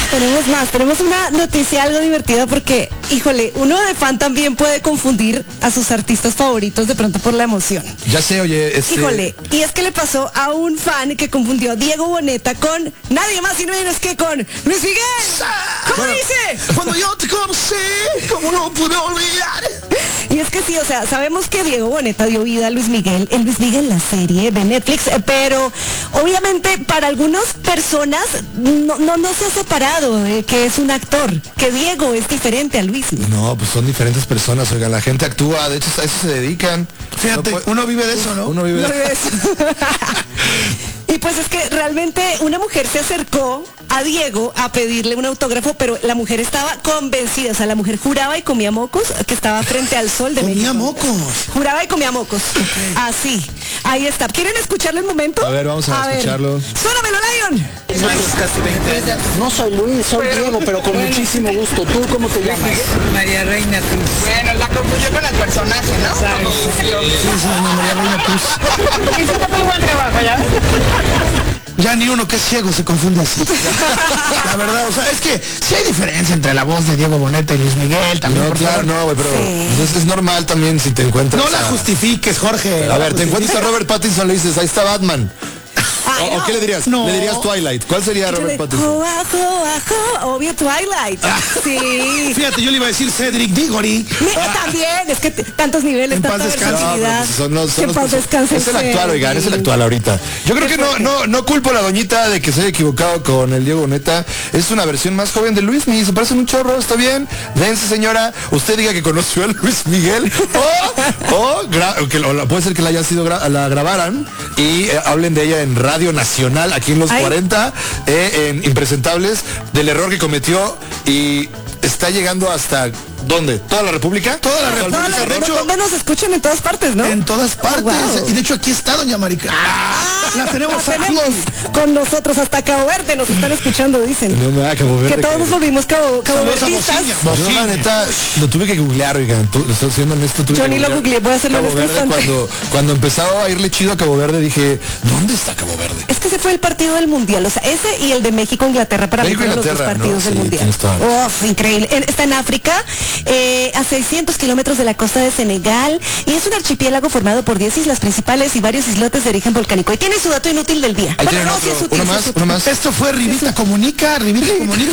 tenemos una noticia algo divertida porque, híjole, uno de fan también puede confundir a sus artistas favoritos de pronto por la emoción. Ya sé, oye, Híjole, y es que le pasó a un fan que confundió a Diego Boneta con nadie más y menos que con Luis Miguel. ¿Cómo dice? Cuando yo te conocí, ¿cómo no pude olvidar? Y es que sí, o sea, sabemos que Diego Boneta dio vida a Luis Miguel, en Luis Miguel la serie de Netflix, pero obviamente para algunas personas no se ha separado que es un actor, que Diego es diferente a Luis. No, pues son diferentes personas, oigan, la gente actúa, de hecho a eso se dedican. Fíjate, uno vive de eso, ¿no? Uno vive de eso. Y pues es que realmente una mujer se acercó a Diego a pedirle un autógrafo, pero la mujer estaba convencida, o sea, la mujer juraba y comía mocos, que estaba frente al sol de México. Comía mocos. Juraba y comía mocos. Así. Ahí está. ¿Quieren escucharlo un momento? A ver, vamos a escucharlo. ¡Suénamelo, Lion! No soy Luis, soy Diego, pero con muchísimo gusto. ¿Tú cómo te llamas? María Reina Cruz. Bueno, la confundió con el personaje, ¿no? María Reina Cruz. Hiciste muy buen trabajo, ¿ya? Ya ni uno que es ciego se confunde así. La verdad, o sea, es que sí hay diferencia entre la voz de Diego Boneta y Luis Miguel también. No, claro, no, güey, pero es normal también si te encuentras. No la justifiques, Jorge. A ver, te encuentras a Robert Pattinson, le dices, ahí está Batman. ¿O qué le dirías? No. Le dirías Twilight. ¿Cuál sería Robert Pattinson? Obvio Twilight. Sí. Fíjate, yo le iba a decir Cedric Diggory. También, es que tantos niveles, En tanta paz descanse. versatilidad. Que en paz descanse. Es el actual, oigan, es el actual ahorita. Yo creo que no culpo a la doñita de que se haya equivocado con el Diego Boneta. Es una versión más joven de Luis Miguel. Se parece un chorro, está bien. Dense, señora. Usted diga que conoció a Luis Miguel. O puede ser que la la grabaran y hablen de ella en Radio Nacional, aquí en los 40, en Impresentables, del error que cometió y está llegando hasta ¿dónde? ¿Toda la República? Toda la República. De hecho, donde nos escuchan en todas partes, ¿no? En todas partes. Wow. Y de hecho aquí está doña Marica. La tenemos con nosotros hasta Cabo Verde, nos están escuchando, dicen. No, Cabo Verde. Que todos nos volvimos caboverdistas. Yo la neta lo tuve que googlear, oigan. Estoy siendo honesto. Yo ni lo googleé, voy a hacerlo Cabo Verde. Cuando empezaba a irle chido a Cabo Verde dije, ¿dónde está Cabo Verde? Es que ese fue el partido del Mundial, o sea, ese y el de México-Inglaterra para mí fueron los dos partidos del Mundial. Increíble. Está en África, a 600 kilómetros de la costa de Senegal, y es un archipiélago formado por 10 islas principales y varios islotes de origen volcánico. Y tiene su dato inútil del día. Uno más. Esto fue Rivita Comunica.